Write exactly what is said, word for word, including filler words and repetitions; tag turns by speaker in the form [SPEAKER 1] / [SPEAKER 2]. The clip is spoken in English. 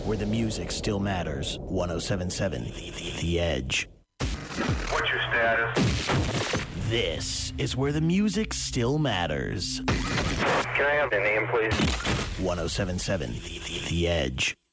[SPEAKER 1] where the music still matters. one oh seven point seven The Edge.
[SPEAKER 2] What's your status?
[SPEAKER 1] This is where the music still matters.
[SPEAKER 2] Can I have the name, please?
[SPEAKER 1] one oh seven point seven The Edge.